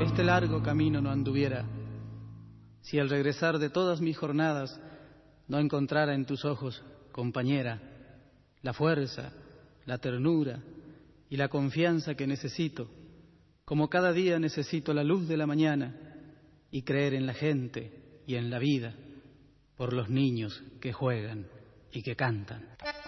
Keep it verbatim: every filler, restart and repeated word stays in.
este largo camino no anduviera, si al regresar de todas mis jornadas no encontrara en tus ojos, compañera, la fuerza, la ternura y la confianza que necesito, como cada día necesito la luz de la mañana y creer en la gente y en la vida, por los niños que juegan y que cantan.